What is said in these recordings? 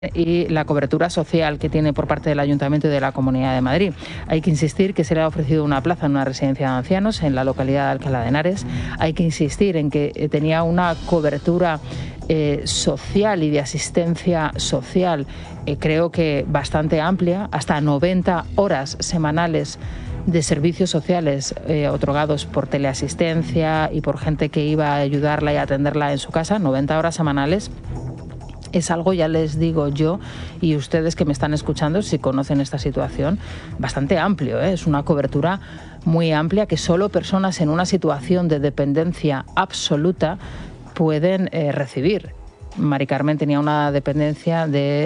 y la cobertura social que tiene por parte del Ayuntamiento y de la Comunidad de Madrid. Hay que insistir que se le ha ofrecido una plaza en una residencia de ancianos en la localidad de Alcalá de Henares. Hay que insistir en que tenía una cobertura social y de asistencia social, creo que bastante amplia, hasta 90 horas semanales de servicios sociales otorgados por teleasistencia y por gente que iba a ayudarla y a atenderla en su casa, 90 horas semanales. Es algo, ya les digo yo, y ustedes que me están escuchando, si conocen esta situación, bastante amplio, ¿eh? Es una cobertura muy amplia que solo personas en una situación de dependencia absoluta pueden recibir. Mari Carmen tenía una dependencia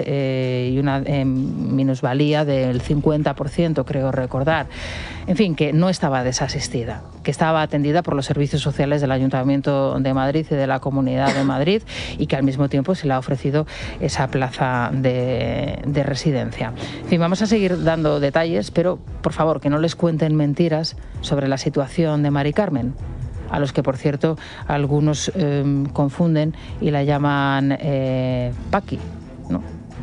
y una minusvalía del 50%, creo recordar. En fin, que no estaba desasistida, que estaba atendida por los servicios sociales del Ayuntamiento de Madrid y de la Comunidad de Madrid y que al mismo tiempo se le ha ofrecido esa plaza de residencia. En fin, vamos a seguir dando detalles, pero por favor, que no les cuenten mentiras sobre la situación de Mari Carmen, a los que, por cierto, algunos confunden y la llaman Paqui, ¿no?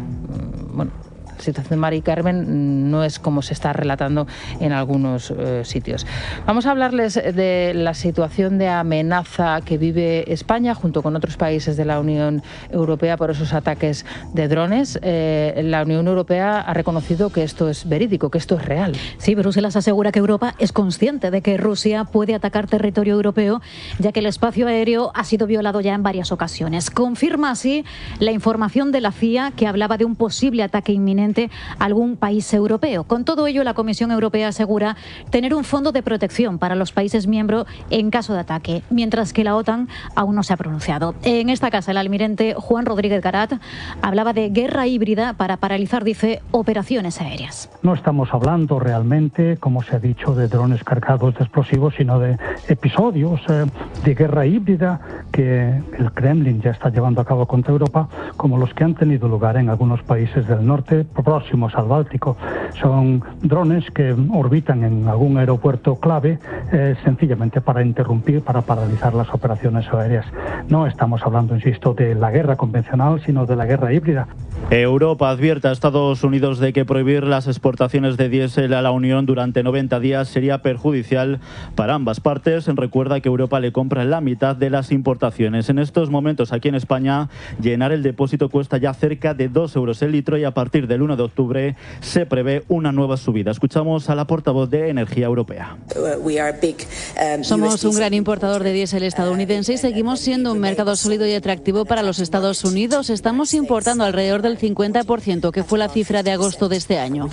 Bueno, la situación de Mari Carmen no es como se está relatando en algunos sitios. Vamos a hablarles de la situación de amenaza que vive España junto con otros países de la Unión Europea por esos ataques de drones. La Unión Europea ha reconocido que esto es verídico, que esto es real. Sí, Bruselas asegura que Europa es consciente de que Rusia puede atacar territorio europeo, ya que el espacio aéreo ha sido violado ya en varias ocasiones. Confirma así la información de la CIA que hablaba de un posible ataque inminente a algún país europeo. Con todo ello, la Comisión Europea asegura tener un fondo de protección para los países miembros en caso de ataque, mientras que la OTAN aún no se ha pronunciado. En esta casa, el almirante Juan Rodríguez Garat hablaba de guerra híbrida para paralizar, dice, operaciones aéreas. No estamos hablando realmente, como se ha dicho, de drones cargados de explosivos, sino de episodios de guerra híbrida que el Kremlin ya está llevando a cabo contra Europa, como los que han tenido lugar en algunos países del norte próximos al Báltico. Son drones que orbitan en algún aeropuerto clave sencillamente para interrumpir, para paralizar las operaciones aéreas. No estamos hablando, insisto, de la guerra convencional, sino de la guerra híbrida. Europa advierte a Estados Unidos de que prohibir las exportaciones de diésel a la Unión durante 90 días sería perjudicial para ambas partes. Recuerda que Europa le compra la mitad de las importaciones. En estos momentos, aquí en España, llenar el depósito cuesta ya cerca de 2 euros el litro y a partir del 1 de octubre se prevé una nueva subida. Escuchamos a la portavoz de Energía Europea. Somos un gran importador de diésel estadounidense y seguimos siendo un mercado sólido y atractivo para los Estados Unidos. Estamos importando alrededor del 50%, que fue la cifra de agosto de este año.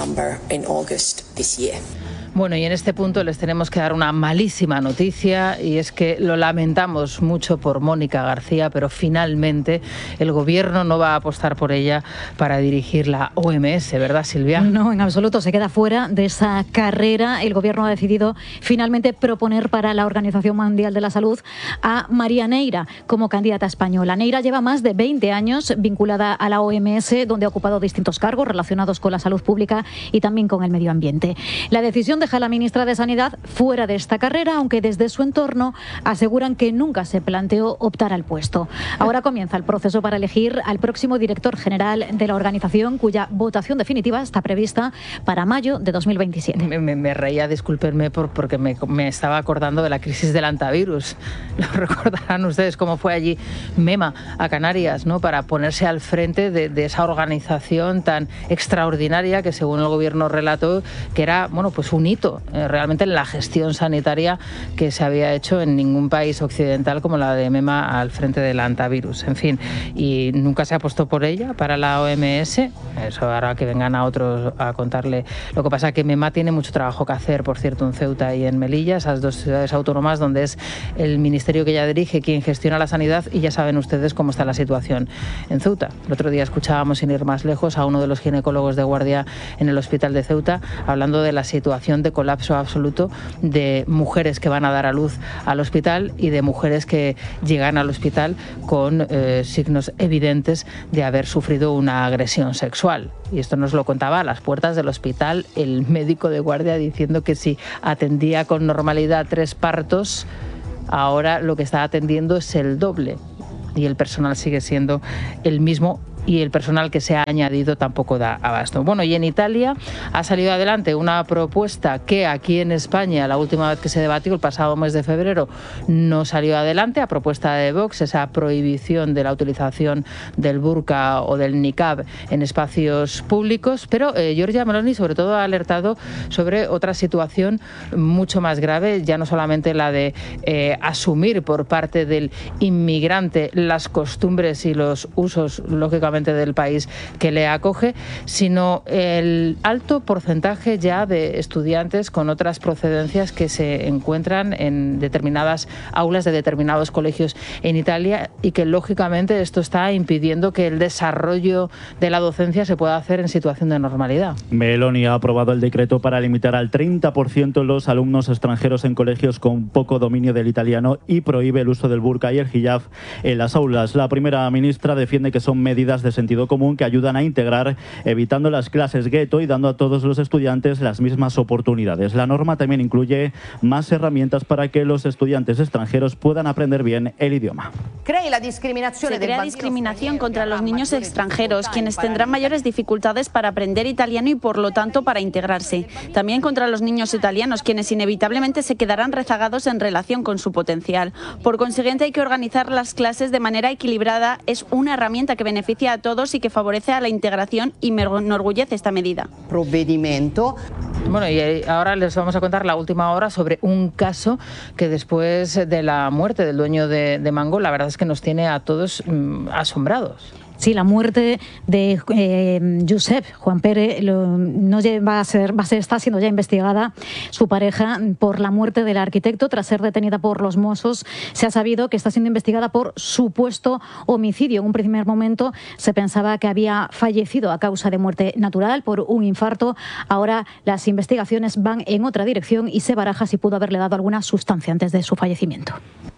Bueno, y en este punto les tenemos que dar una malísima noticia, y es que lo lamentamos mucho por Mónica García, pero finalmente el Gobierno no va a apostar por ella para dirigir la OMS, ¿verdad, Silvia? No, en absoluto, se queda fuera de esa carrera. El Gobierno ha decidido finalmente proponer para la Organización Mundial de la Salud a María Neira como candidata española. Neira lleva más de 20 años vinculada a la OMS, donde ha ocupado distintos cargos relacionados con la salud pública y también con el medio ambiente. La decisión deja a la ministra de Sanidad fuera de esta carrera, aunque desde su entorno aseguran que nunca se planteó optar al puesto. Ahora comienza el proceso para elegir al próximo director general de la organización, cuya votación definitiva está prevista para mayo de 2027. Me reía, discúlpenme, porque me estaba acordando de la crisis del antivirus. Lo recordarán ustedes cómo fue allí Mema a Canarias, ¿no?, para ponerse al frente de esa organización tan extraordinaria que, según el Gobierno relató, que era, bueno, pues un hito realmente en la gestión sanitaria que se había hecho en ningún país occidental como la de Mema al frente del antivirus. En fin, y nunca se apostó por ella para la OMS. Eso hará que vengan a otros a contarle. Lo que pasa es que Mema tiene mucho trabajo que hacer, por cierto, en Ceuta y en Melilla, esas dos ciudades autónomas donde es el ministerio que ella dirige quien gestiona la sanidad, y ya saben ustedes cómo está la situación en Ceuta. El otro día escuchábamos, sin ir más lejos, a uno de los ginecólogos de guardia en el hospital de Ceuta hablando de la situación de colapso absoluto de mujeres que van a dar a luz al hospital y de mujeres que llegan al hospital con signos evidentes de haber sufrido una agresión sexual. Y esto nos lo contaba a las puertas del hospital el médico de guardia, diciendo que si atendía con normalidad 3 partos, ahora lo que está atendiendo es el doble. Y el personal sigue siendo el mismo y el personal que se ha añadido tampoco da abasto. Bueno, y en Italia ha salido adelante una propuesta que aquí en España, la última vez que se debatió, el pasado mes de febrero, no salió adelante, a propuesta de Vox, esa prohibición de la utilización del burka o del niqab en espacios públicos, pero Giorgia Meloni sobre todo ha alertado sobre otra situación mucho más grave, ya no solamente la de asumir por parte del inmigrante las costumbres y los usos, lógicamente, del país que le acoge, sino el alto porcentaje ya de estudiantes con otras procedencias que se encuentran en determinadas aulas de determinados colegios en Italia y que lógicamente esto está impidiendo que el desarrollo de la docencia se pueda hacer en situación de normalidad. Meloni ha aprobado el decreto para limitar al 30% los alumnos extranjeros en colegios con poco dominio del italiano y prohíbe el uso del burka y el hijab en las aulas. La primera ministra defiende que son medidas de sentido común que ayudan a integrar, evitando las clases gueto y dando a todos los estudiantes las mismas oportunidades. La norma también incluye más herramientas para que los estudiantes extranjeros puedan aprender bien el idioma. Se crea discriminación contra los niños extranjeros, quienes tendrán mayores dificultades para aprender italiano y por lo tanto para integrarse. También contra los niños italianos, quienes inevitablemente se quedarán rezagados en relación con su potencial. Por consiguiente, hay que organizar las clases de manera equilibrada. Es una herramienta que beneficia a todos y que favorece a la integración y me enorgullece esta medida. Bueno, y ahora les vamos a contar la última hora sobre un caso que después de la muerte del dueño de Mango, la verdad es que nos tiene a todos asombrados. Sí, la muerte de Josep Juan Pere está siendo ya investigada su pareja por la muerte del arquitecto. Tras ser detenida por los Mossos, se ha sabido que está siendo investigada por supuesto homicidio. En un primer momento se pensaba que había fallecido a causa de muerte natural por un infarto. Ahora las investigaciones van en otra dirección y se baraja si pudo haberle dado alguna sustancia antes de su fallecimiento.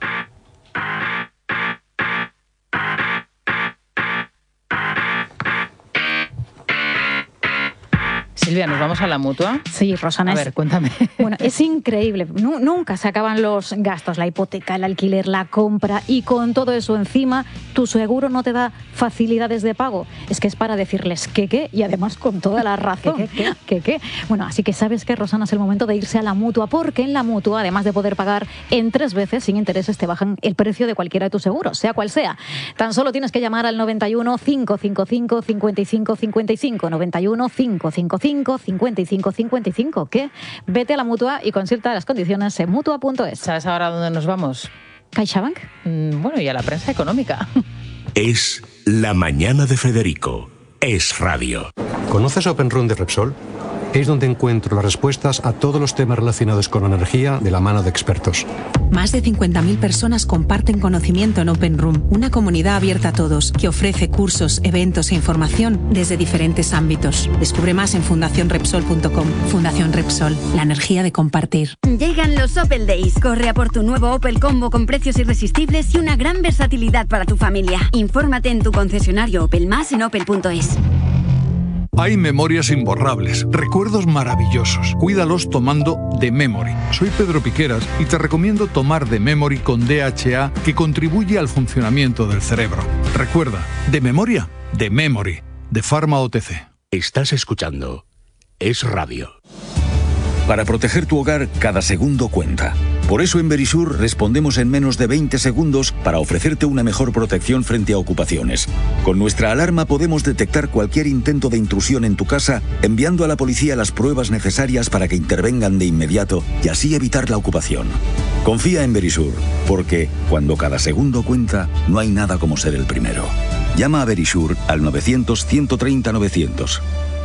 Silvia, ¿nos vamos a la Mutua? Sí, Rosana. A ver, cuéntame. Bueno, es increíble. Nunca se acaban los gastos, la hipoteca, el alquiler, la compra, y con todo eso encima, tu seguro no te da facilidades de pago. Es que es para decirles que y además con toda la razón. ¿Qué? Bueno, así que ¿sabes qué, Rosana? Es el momento de irse a la Mutua, porque en la Mutua, además de poder pagar en 3 veces sin intereses, te bajan el precio de cualquiera de tus seguros, sea cual sea. Tan solo tienes que llamar al 91 555 55 55, 91 555 55 55, que vete a la Mutua y consulta las condiciones en mutua.es. ¿Sabes ahora dónde nos vamos? CaixaBank. Bueno, y a la prensa económica. Es la mañana de Federico. Es radio. ¿Conoces Open Room de Repsol? Es donde encuentro las respuestas a todos los temas relacionados con la energía de la mano de expertos. Más de 50.000 personas comparten conocimiento en Open Room, una comunidad abierta a todos que ofrece cursos, eventos e información desde diferentes ámbitos. Descubre más en fundacionrepsol.com. Fundación Repsol, la energía de compartir. Llegan los Opel Days. Corre a por tu nuevo Opel Combo con precios irresistibles y una gran versatilidad para tu familia. Infórmate en tu concesionario Opel Más en opel.es. Hay memorias imborrables, recuerdos maravillosos. Cuídalos tomando The Memory. Soy Pedro Piqueras y te recomiendo tomar The Memory con DHA, que contribuye al funcionamiento del cerebro. Recuerda, de memoria, The Memory, de Pharma OTC. Estás escuchando Es Radio. Para proteger tu hogar, cada segundo cuenta. Por eso en Verisur respondemos en menos de 20 segundos para ofrecerte una mejor protección frente a ocupaciones. Con nuestra alarma podemos detectar cualquier intento de intrusión en tu casa, enviando a la policía las pruebas necesarias para que intervengan de inmediato y así evitar la ocupación. Confía en Verisur, porque cuando cada segundo cuenta, no hay nada como ser el primero. Llama a Verisur al 900-130-900.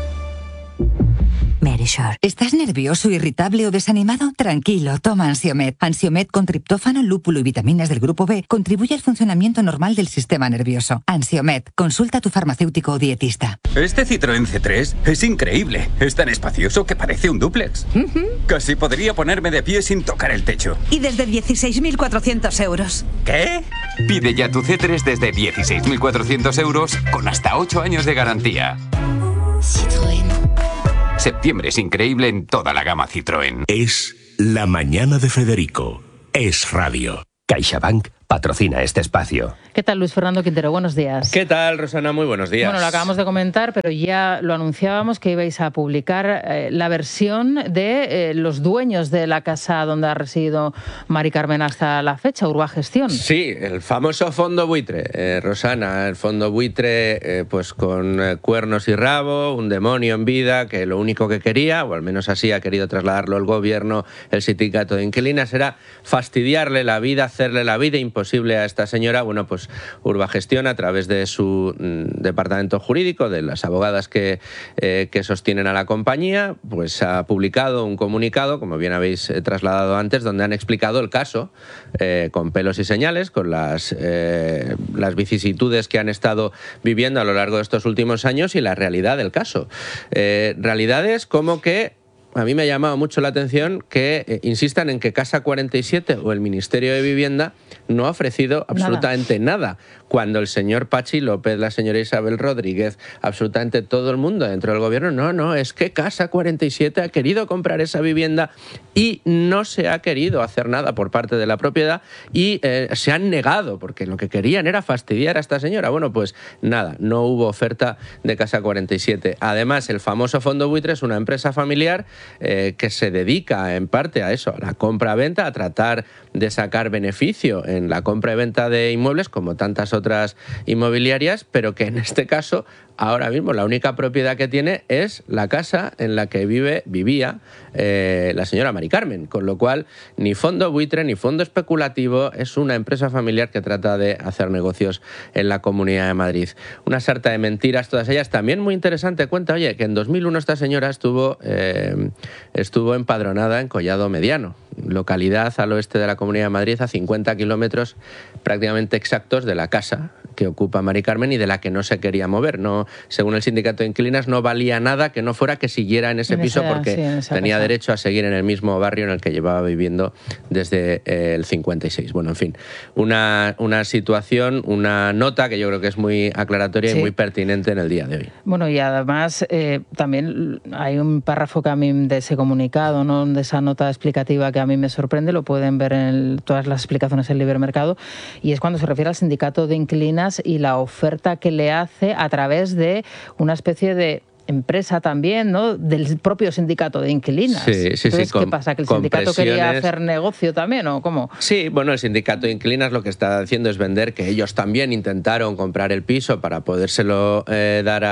Verisur. ¿Estás nervioso, irritable o desanimado? Tranquilo, toma Ansiomed. Ansiomed con triptófano, lúpulo y vitaminas del grupo B contribuye al funcionamiento normal del sistema nervioso. Ansiomed, consulta a tu farmacéutico o dietista. Este Citroën C3 es increíble. Es tan espacioso que parece un dúplex. Casi podría ponerme de pie sin tocar el techo. Y desde 16.400 euros. ¿Qué? Pide ya tu C3 desde 16.400 euros con hasta 8 años de garantía. Citroën. Septiembre es increíble en toda la gama Citroën. Es la mañana de Federico. Es radio. CaixaBank patrocina este espacio. ¿Qué tal, Luis Fernando Quintero? Buenos días. ¿Qué tal, Rosana? Muy buenos días. Bueno, lo acabamos de comentar, pero ya lo anunciábamos que ibais a publicar la versión de los dueños de la casa donde ha residido Mari Carmen hasta la fecha, Urbagestión. Sí, el famoso fondo buitre, Rosana, el fondo buitre pues con cuernos y rabo, un demonio en vida que lo único que quería, o al menos así ha querido trasladarlo el gobierno, el sindicato de inquilinas, era fastidiarle la vida, hacerle la vida imposible a esta señora. Bueno, pues Urbagestión, a través de su departamento jurídico, de las abogadas que sostienen a la compañía, pues ha publicado un comunicado, como bien habéis trasladado antes, donde han explicado el caso con pelos y señales, con las vicisitudes que han estado viviendo a lo largo de estos últimos años y la realidad del caso. Realidades como que a mí me ha llamado mucho la atención que insistan en que Casa 47 o el Ministerio de Vivienda no ha ofrecido absolutamente nada, cuando el señor Pachi López, la señora Isabel Rodríguez, absolutamente todo el mundo dentro del gobierno, no, es que Casa 47 ha querido comprar esa vivienda y no se ha querido hacer nada por parte de la propiedad y se han negado, porque lo que querían era fastidiar a esta señora. Bueno, pues nada, no hubo oferta de Casa 47. Además, el famoso fondo buitre es una empresa familiar que se dedica en parte a eso, a la compra-venta, a tratar de sacar beneficio en la compra y venta de inmuebles, como tantas otras inmobiliarias, pero que en este caso, ahora mismo, la única propiedad que tiene es la casa en la que vivía la señora Mari Carmen, con lo cual ni fondo buitre ni fondo especulativo, es una empresa familiar que trata de hacer negocios en la Comunidad de Madrid. Una sarta de mentiras, todas ellas. También muy interesante, cuenta, oye, que en 2001 esta señora estuvo empadronada en Collado Mediano, localidad al oeste de la Comunidad de Madrid, a 50 kilómetros prácticamente exactos de la casa que ocupa Mari Carmen y de la que no se quería mover. No, según el sindicato de inquilinas, no valía nada que no fuera que siguiera en ese piso, porque tenía derecho a seguir en el mismo barrio en el que llevaba viviendo desde el 56. Bueno, en fin, una situación, una nota que yo creo que es muy aclaratoria y muy pertinente en el día de hoy. Bueno, y además también hay un párrafo que a mí de ese comunicado, ¿no?, de esa nota explicativa, que a mí me sorprende, lo pueden ver en todas las explicaciones en Libre Mercado, y es cuando se refiere al sindicato de inquilinas y la oferta que le hace a través de una especie de empresa también, ¿no?, del propio sindicato de inquilinas. Sí. Entonces, ¿qué pasa? ¿Que el sindicato quería hacer negocio también o cómo? Sí, bueno, el sindicato de inquilinas lo que está haciendo es vender que ellos también intentaron comprar el piso para podérselo dar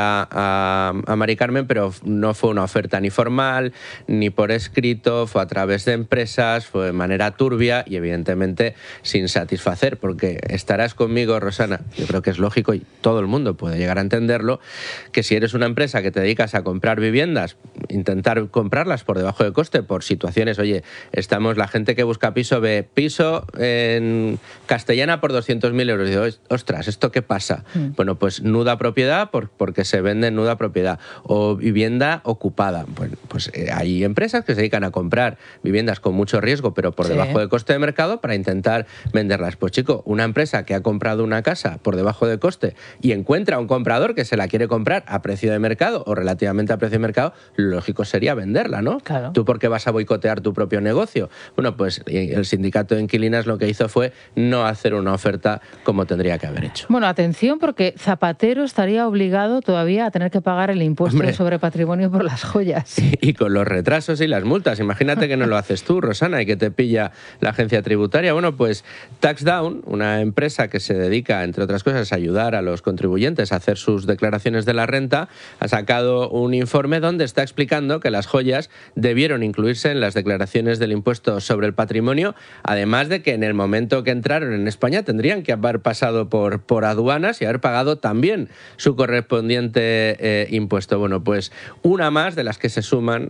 a Mari Carmen, pero no fue una oferta ni formal, ni por escrito, fue a través de empresas, fue de manera turbia y evidentemente sin satisfacer, porque estarás conmigo, Rosana, yo creo que es lógico y todo el mundo puede llegar a entenderlo, que si eres una empresa que te dedicas a comprar viviendas, intentar comprarlas por debajo de coste por situaciones, oye, la gente que busca piso ve piso en Castellana por 200.000 euros y digo, ostras, ¿esto qué pasa? Bueno, pues nuda propiedad porque se vende en nuda propiedad, o vivienda ocupada. Bueno, pues hay empresas que se dedican a comprar viviendas con mucho riesgo pero por debajo de coste de mercado para intentar venderlas. Pues chico, una empresa que ha comprado una casa por debajo de coste y encuentra un comprador que se la quiere comprar a precio de mercado o relativamente a precio de mercado, lo lógico sería venderla, ¿no? Claro. ¿Tú por qué vas a boicotear tu propio negocio? Bueno, pues el sindicato de inquilinas lo que hizo fue no hacer una oferta como tendría que haber hecho. Bueno, atención, porque Zapatero estaría obligado todavía a tener que pagar el impuesto sobre patrimonio por las joyas. Y con los retrasos y las multas. Imagínate que no lo haces tú, Rosana, y que te pilla la agencia tributaria. Bueno, pues TaxDown, una empresa que se dedica, entre otras cosas, a ayudar a los contribuyentes a hacer sus declaraciones de la renta, ha sacado un informe donde está explicando que las joyas debieron incluirse en las declaraciones del impuesto sobre el patrimonio, además de que en el momento que entraron en España tendrían que haber pasado por aduanas y haber pagado también su correspondiente impuesto. Bueno, pues una más de las que se suman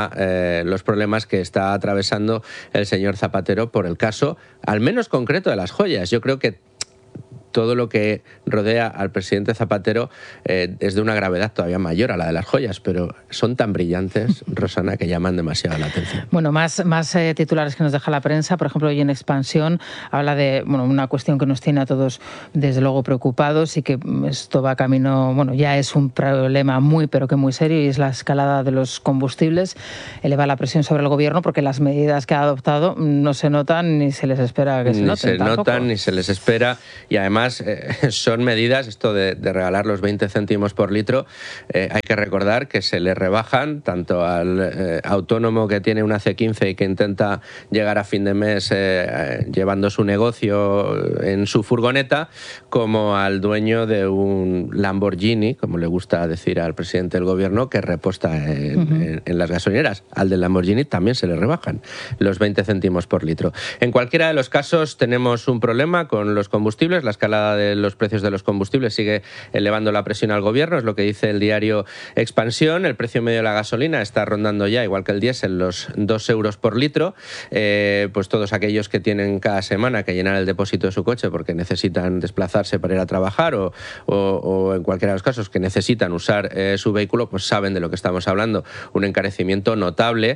a los problemas que está atravesando el señor Zapatero por el caso, al menos concreto, de las joyas. Yo creo que todo lo que rodea al presidente Zapatero es de una gravedad todavía mayor a la de las joyas, pero son tan brillantes, Rosana, que llaman demasiado la atención. Bueno, más titulares que nos deja la prensa. Por ejemplo, hoy en Expansión habla de una cuestión que nos tiene a todos desde luego preocupados y que esto va camino, ya es un problema muy pero que muy serio, y es la escalada de los combustibles. Eleva la presión sobre el gobierno porque las medidas que ha adoptado no se notan ni se les espera que se noten. Ni se notan ni se les espera, y además son medidas, esto de regalar los 20 céntimos por litro, hay que recordar que se le rebajan tanto al autónomo que tiene una C15 y que intenta llegar a fin de mes llevando su negocio en su furgoneta, como al dueño de un Lamborghini, como le gusta decir al presidente del gobierno, que reposta en las gasolineras. Al del Lamborghini también se le rebajan los 20 céntimos por litro. En cualquiera de los casos tenemos un problema con los combustibles. La escalada de los precios de los combustibles sigue elevando la presión al gobierno, es lo que dice el diario Expansión. El precio medio de la gasolina está rondando ya, igual que el diésel, los 2 euros por litro. Pues todos aquellos que tienen cada semana que llenar el depósito de su coche porque necesitan desplazarse para ir a trabajar o en cualquiera de los casos que necesitan usar su vehículo, pues saben de lo que estamos hablando. Un encarecimiento notable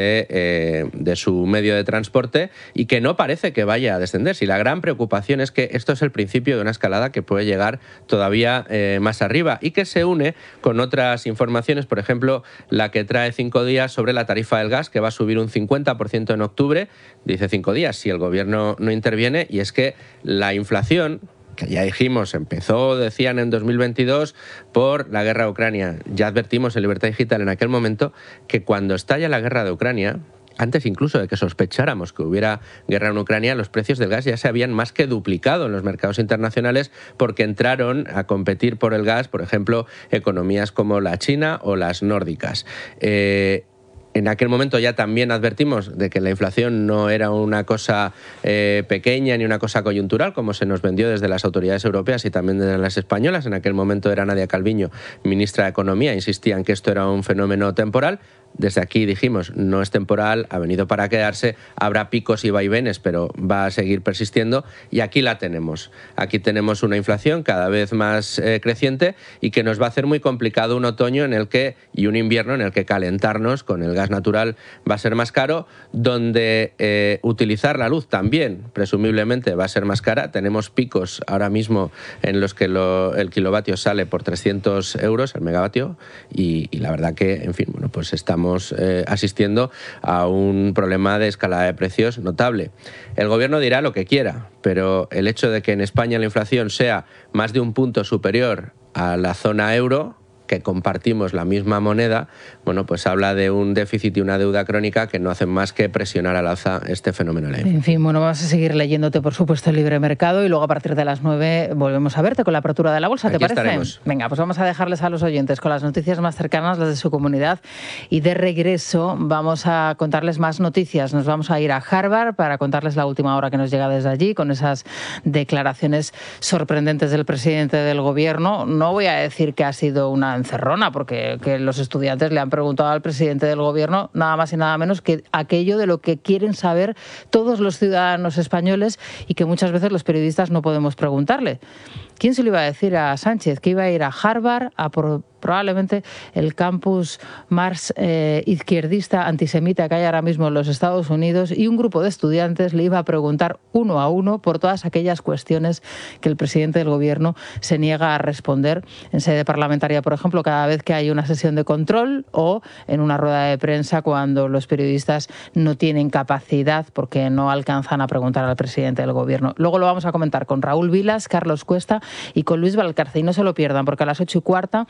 de su medio de transporte, y que no parece que vaya a descender. Si la gran preocupación es que esto es el principio de una escalada que puede llegar todavía más arriba, y que se une con otras informaciones, por ejemplo, la que trae 5 días sobre la tarifa del gas, que va a subir un 50% en octubre. Dice 5 días si el gobierno no interviene, y es que la inflación, que ya dijimos, empezó, decían, en 2022 por la guerra de Ucrania. Ya advertimos en Libertad Digital en aquel momento que cuando estalla la guerra de Ucrania, antes incluso de que sospecháramos que hubiera guerra en Ucrania, los precios del gas ya se habían más que duplicado en los mercados internacionales, porque entraron a competir por el gas, por ejemplo, economías como la China o las nórdicas. En aquel momento ya también advertimos de que la inflación no era una cosa pequeña ni una cosa coyuntural, como se nos vendió desde las autoridades europeas y también desde las españolas. En aquel momento era Nadia Calviño, ministra de Economía, insistía en que esto era un fenómeno temporal. Desde aquí dijimos, no es temporal, ha venido para quedarse, habrá picos y vaivenes, pero va a seguir persistiendo, y aquí la tenemos. Aquí tenemos una inflación cada vez más creciente, y que nos va a hacer muy complicado un otoño y un invierno en el que calentarnos con el gas natural va a ser más caro, donde utilizar la luz también, presumiblemente, va a ser más cara. Tenemos picos ahora mismo en los que el kilovatio sale por 300 euros el megavatio, y la verdad que, en fin, pues estamos asistiendo a un problema de escalada de precios notable. El gobierno dirá lo que quiera, pero el hecho de que en España la inflación sea más de un punto superior a la zona euro, que compartimos la misma moneda, pues habla de un déficit y una deuda crónica que no hacen más que presionar al alza este fenómeno. En fin, vamos a seguir leyéndote, por supuesto, el Libre Mercado, y luego a partir de las 9 volvemos a verte con la apertura de la bolsa, ¿te parece? Estaremos. Venga, pues vamos a dejarles a los oyentes con las noticias más cercanas, las de su comunidad, y de regreso vamos a contarles más noticias. Nos vamos a ir a Harvard para contarles la última hora que nos llega desde allí, con esas declaraciones sorprendentes del presidente del gobierno. No voy a decir que ha sido una encerrona, porque que los estudiantes le han preguntado al presidente del gobierno nada más y nada menos que aquello de lo que quieren saber todos los ciudadanos españoles, y que muchas veces los periodistas no podemos preguntarle. ¿Quién se lo iba a decir a Sánchez que iba a ir a Harvard, a probablemente el campus más izquierdista, antisemita que hay ahora mismo en los Estados Unidos, y un grupo de estudiantes le iba a preguntar uno a uno por todas aquellas cuestiones que el presidente del gobierno se niega a responder en sede parlamentaria, por ejemplo, cada vez que hay una sesión de control, o en una rueda de prensa cuando los periodistas no tienen capacidad porque no alcanzan a preguntar al presidente del gobierno? Luego lo vamos a comentar con Raúl Vilas, Carlos Cuesta y con Luis Valcarce, y no se lo pierdan, porque a las 8:15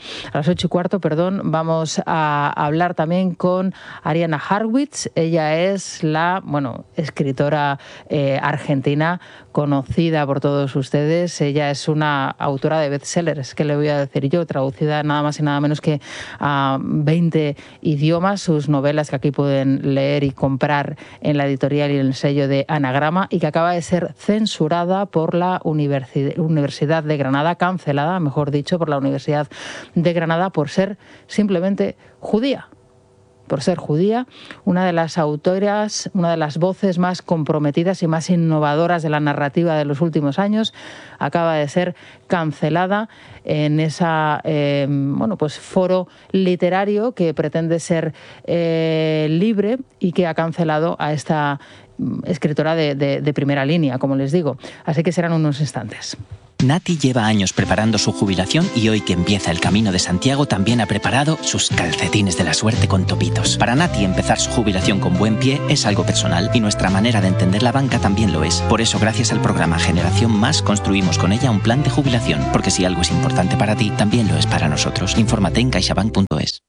vamos a hablar también con Ariana Harwitz. Ella es la escritora argentina conocida por todos ustedes. Ella es una autora de bestsellers, que le voy a decir yo, traducida nada más y nada menos que a 20 idiomas, sus novelas que aquí pueden leer y comprar en la editorial y en el sello de Anagrama, y que acaba de ser censurada por la Universidad de Granada, cancelada, mejor dicho, por la Universidad de Granada por ser simplemente judía. por ser judía, una de las autoras, una de las voces más comprometidas y más innovadoras de la narrativa de los últimos años, acaba de ser cancelada en esa foro literario que pretende ser libre y que ha cancelado a esta escritora de primera línea, como les digo. Así que serán unos instantes. Nati lleva años preparando su jubilación y hoy que empieza el Camino de Santiago también ha preparado sus calcetines de la suerte con topitos. Para Nati empezar su jubilación con buen pie es algo personal y nuestra manera de entender la banca también lo es. Por eso gracias al programa Generación Más construimos con ella un plan de jubilación, porque si algo es importante para ti, también lo es para nosotros. Infórmate en caixabank.es.